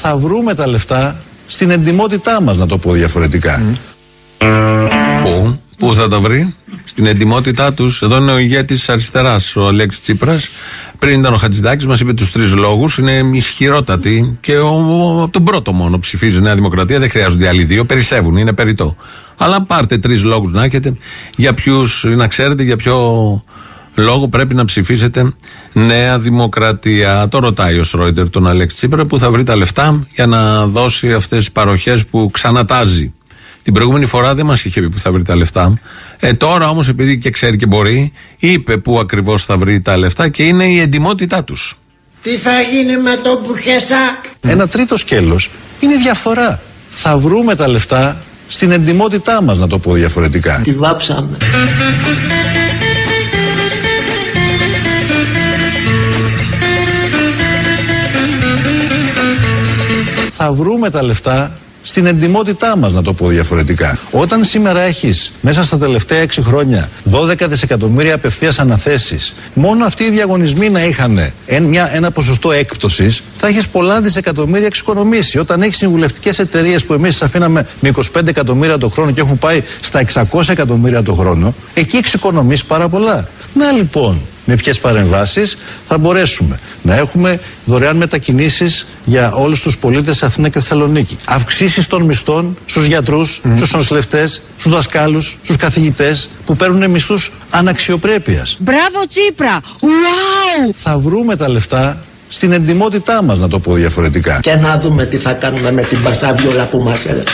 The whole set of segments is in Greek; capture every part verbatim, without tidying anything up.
Θα βρούμε τα λεφτά στην εντιμότητά μας, να το πω διαφορετικά. Mm. Πού, πού θα τα βρει? Στην εντιμότητά τους. Εδώ είναι ο ηγέτης της αριστεράς, ο Αλέξης Τσίπρας. Πριν ήταν ο Χατζηδάκης, μας είπε τους τρεις λόγους. Είναι ισχυρότατοι και ο, ο, τον πρώτο μόνο ψηφίζει η Νέα Δημοκρατία. Δεν χρειάζονται άλλοι δύο. Περισσεύουν, είναι περιττό. Αλλά πάρτε τρεις λόγους να έχετε για ποιους, να ξέρετε για ποιο λόγο πρέπει να ψηφίσετε Νέα Δημοκρατία. Το ρωτάει ο Σρόιντερ τον Αλέξη Τσίπρα, που θα βρει τα λεφτά για να δώσει αυτές τις παροχές που ξανατάζει. Την προηγούμενη φορά δεν μας είχε πει που θα βρει τα λεφτά. Ε, τώρα όμως, επειδή και ξέρει και μπορεί, είπε που ακριβώς θα βρει τα λεφτά και είναι η εντιμότητά τους. Τι θα γίνει με το Μπουχεσά? Ένα τρίτο σκέλος είναι η διαφορά. Θα βρούμε τα λεφτά στην εντιμότητά μας, να το πω διαφορετικά. Τη βάψαμε. Θα βρούμε τα λεφτά στην εντιμότητά μας, να το πω διαφορετικά. Όταν σήμερα έχεις μέσα στα τελευταία έξι χρόνια δώδεκα δισεκατομμύρια απευθείας αναθέσεις, μόνο αυτοί οι διαγωνισμοί να είχαν ένα, ένα ποσοστό έκπτωσης, θα έχεις πολλά δισεκατομμύρια εξοικονομήσει. Όταν έχεις συμβουλευτικές εταιρείες που εμείς τις αφήναμε με είκοσι πέντε εκατομμύρια το χρόνο και έχουν πάει στα εξακόσια εκατομμύρια το χρόνο, εκεί εξοικονομείς πάρα πολλά. Να λοιπόν, με ποιες παρεμβάσεις θα μπορέσουμε να έχουμε δωρεάν μετακινήσεις για όλους τους πολίτες σε Αθήνα και Θεσσαλονίκη. Αυξήσεις των μισθών στους γιατρούς, mm. στους νοσηλευτές, στους δασκάλους, στους καθηγητές που παίρνουν μισθούς αναξιοπρέπειας. Μπράβο Τσίπρα! Wow! Θα βρούμε τα λεφτά στην εντιμότητά μας, να το πω διαφορετικά. Και να δούμε τι θα κάνουμε με την πασάβιολα που μας έλαβε.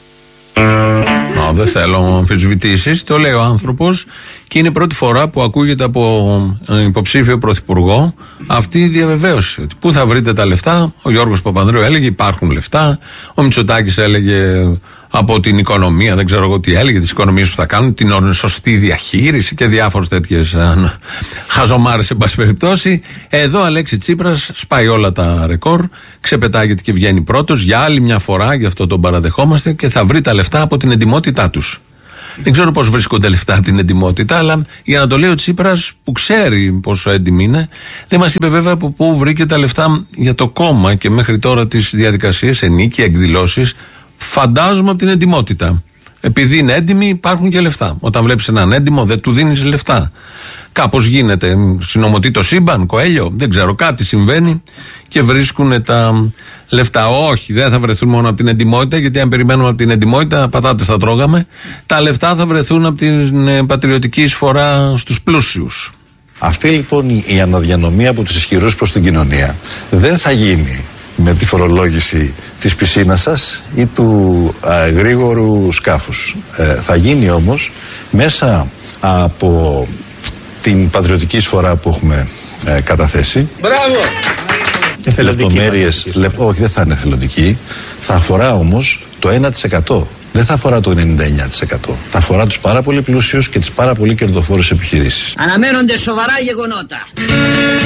No, δεν θέλω αμφισβητήσεις, το λέει ο άνθρωπος και είναι η πρώτη φορά που ακούγεται από υποψήφιο πρωθυπουργό αυτή η διαβεβαίωση. Ότι πού θα βρείτε τα λεφτά? Ο Γιώργος Παπανδρέου έλεγε υπάρχουν λεφτά, ο Μητσοτάκης έλεγε από την οικονομία, δεν ξέρω εγώ τι έλεγε, τις οικονομίες που θα κάνουν, την σωστή διαχείριση και διάφορες τέτοιες χαζομάρες, εν πάση περιπτώσει. Εδώ Αλέξη Τσίπρας σπάει όλα τα ρεκόρ, ξεπετάγεται και βγαίνει πρώτος για άλλη μια φορά, γι' αυτό τον παραδεχόμαστε, και θα βρει τα λεφτά από την εντιμότητά τους. Δεν ξέρω πώς βρίσκονται λεφτά από την εντιμότητα, αλλά για να το λέει ο Τσίπρας, που ξέρει πόσο έντιμη είναι, δεν μας είπε βέβαια από πού βρήκε τα λεφτά για το κόμμα και μέχρι τώρα τις διαδικασίες, ενίκεια, εκδηλώσεις. Φαντάζομαι από την εντιμότητα. Επειδή είναι έντιμοι, υπάρχουν και λεφτά. Όταν βλέπεις έναν έντιμο, δεν του δίνεις λεφτά. Κάπως γίνεται. Συνομωτεί το σύμπαν, Κοέλιο, δεν ξέρω, κάτι συμβαίνει και βρίσκουν τα λεφτά. Όχι, δεν θα βρεθούν μόνο από την εντιμότητα, γιατί αν περιμένουμε από την εντιμότητα, πατάτες θα τρώγαμε. Τα λεφτά θα βρεθούν από την πατριωτική εισφορά στους πλούσιους. Αυτή λοιπόν η αναδιανομή από τους ισχυρούς προς την κοινωνία δεν θα γίνει με τη φορολόγηση της πισίνας σας ή του α, γρήγορου σκάφους. Ε, θα γίνει όμως μέσα από την πατριωτική εισφορά που έχουμε ε, καταθέσει. Μπράβο! Λεπτομέρειες, λεπ, όχι, δεν θα είναι εθελοντική. Θα αφορά όμως το ένα τοις εκατό. Δεν θα αφορά το ενενήντα εννέα τοις εκατό. Θα αφορά τους πάρα πολύ πλούσιους και τις πάρα πολύ κερδοφόρες επιχειρήσεις. Αναμένονται σοβαρά γεγονότα.